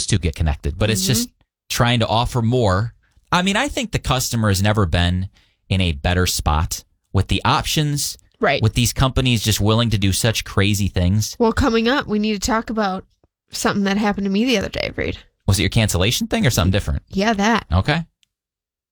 those two get connected. But it's just trying to offer more. I mean, I think the customer has never been in a better spot with the options, right? With these companies just willing to do such crazy things. Well, coming up, we need to talk about something that happened to me the other day, Reed. Was it your cancellation thing or something different? Yeah, that. Okay.